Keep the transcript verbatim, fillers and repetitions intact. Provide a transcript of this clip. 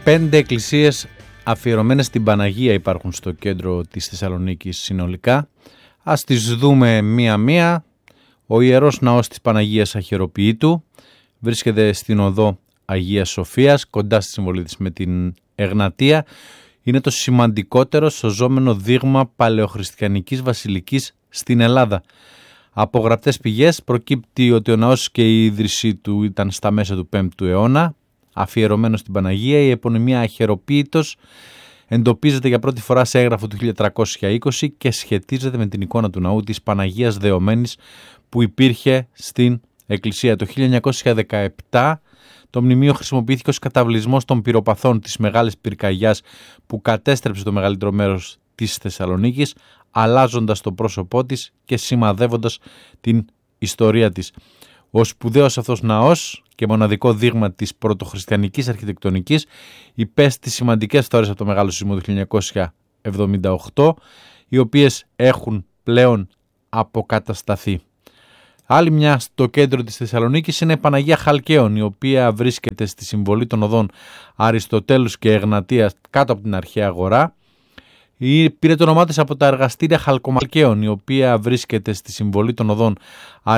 Πέντε εκκλησίες αφιερωμένες στην Παναγία υπάρχουν στο κέντρο της Θεσσαλονίκης συνολικά. Ας τις δούμε μία-μία. Ο Ιερός Ναός της Παναγίας Αχεροποιήτου βρίσκεται στην οδό Αγίας Σοφίας, κοντά στη συμβολή της με την Εγνατία. Είναι το σημαντικότερο σωζόμενο δείγμα παλαιοχριστιανικής βασιλικής στην Ελλάδα. Από γραπτές πηγές προκύπτει ότι ο ναός και η ίδρυσή του ήταν στα μέσα του πέμπτου αιώνα, αφιερωμένο στην Παναγία. Η επωνυμία Αχεροποίητος εντοπίζεται για πρώτη φορά σε έγγραφο του χίλια τριακόσια είκοσι και σχετίζεται με την εικόνα του ναού της Παναγίας Δεωμένης που υπήρχε στην εκκλησία. Το χίλια εννιακόσια δεκαεπτά το μνημείο χρησιμοποιήθηκε ως καταβλισμός των πυροπαθών της Μεγάλης Πυρκαγιάς που κατέστρεψε το μεγαλύτερο μέρος της Θεσσαλονίκης, αλλάζοντας το πρόσωπό της και σημαδεύοντας την ιστορία της. Ο σπουδαίος αυτός ναός και μοναδικό δείγμα της πρωτοχριστιανικής αρχιτεκτονικής υπέστη σημαντικές φθορές από το Μεγάλο Σεισμό του χίλια εννιακόσια εβδομήντα οκτώ, οι οποίες έχουν πλέον αποκατασταθεί. Άλλη μια στο κέντρο της Θεσσαλονίκης είναι η Παναγία Χαλκαίων, η οποία βρίσκεται στη συμβολή των οδών Αριστοτέλους και Εγνατίας κάτω από την αρχαία αγορά. Πήρε το όνομά της από τα εργαστήρια Χαλκομαλκαίων, η οποία βρίσκεται στη συμβολή των οδών